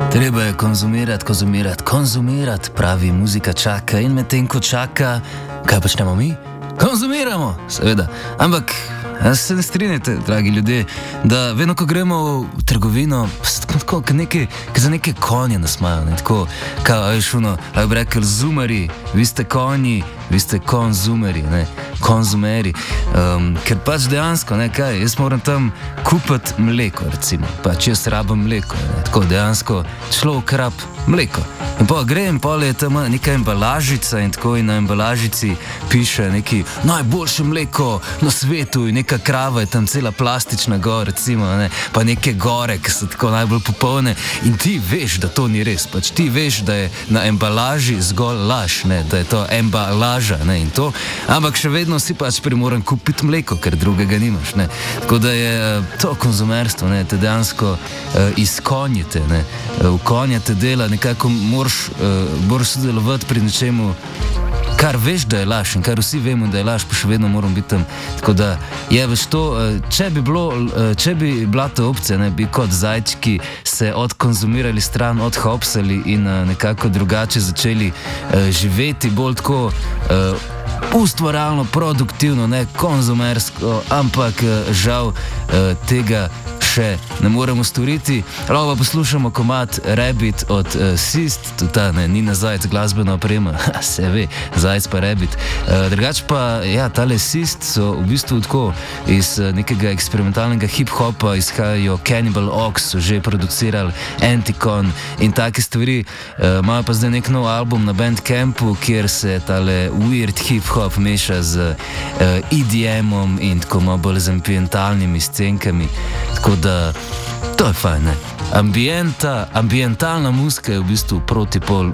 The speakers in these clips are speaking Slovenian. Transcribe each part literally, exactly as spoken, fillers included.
Treba je konzumirati, konzumirati, konzumirati, pravi muzika čaka in medtem ko čaka, kaj počnemo mi? Konzumiramo, seveda. Ampak se ne strinjate, dragi ljudje, da vedno, ko gremo v trgovino, tako, ka neke, ka za neke konje nas imajo, ne, tako, kao, veš, ono, lahko bi rekel, zumeri, vi ste konji, vi ste konzumeri, ne, konzumeri, um, ker pač dejansko, ne, kaj, jaz moram tam kupiti mleko, recimo, pač jaz rabim mleko, ne, tako dejansko človek rab mleko. In pa grem, pa je tam neka embalažica in tako in na embalažici piše neki najboljše mleko na svetu in neka krava je tam cela plastična gor, recimo, ne, pa neke gore, ki so tako najbolj popolne in ti veš, da to ni res, pač ti veš, da je na embalaži zgolj laž, ne, da je to embalaža, ne, in to, ampak še vedno si pač primoran kupiti mleko, ker drugega nimaš, ne, tako da je to konzumerstvo, ne, te dejansko uh, izkonjite, ne, v konja te dela, nekako moraš, uh, moraš sodelovati pri nečemu, kar veš, da je laž in kar vsi vemo, da je laž, pa še vedno moram biti tam. Tako da je več to, če bi, bilo, če bi bila ta opcija, ne, bi kot zajčki se odkonzumirali stran, odhopsali in nekako drugače začeli uh, živeti, bolj tako uh, ustvarjalno, produktivno, ne konzumersko, ampak uh, žal uh, tega še ne moremo storiti. Lahko pa poslušamo komad Rabbit od uh, Sist, tudi ta, ne, Nina Zajec, glasbena oprema, se ve, Zajec pa Rabbit. Uh, drugač pa, ja, tale Sist so v bistvu tako iz uh, nekega eksperimentalnega hip-hopa izhajajo Cannibal Ox, so že producirali Anticon in take stvari. Uh, imajo pa zdaj nek nov album na Bandcampu, kjer se tale weird hip-hop meša z uh, E D M-om in tako malo bolj z ambientalnimi scenkami. Tako da, to je fajn, ne. Ambienta, ambientalna muzika je v bistvu protipol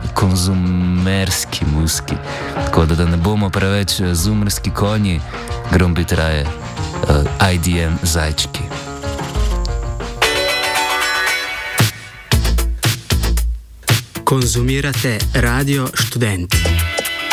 konzumerski muziki. Tako da, da ne bomo preveč zumerski konji, grem biti raje uh, I D M zajčki. Konzumirate Radio Študent.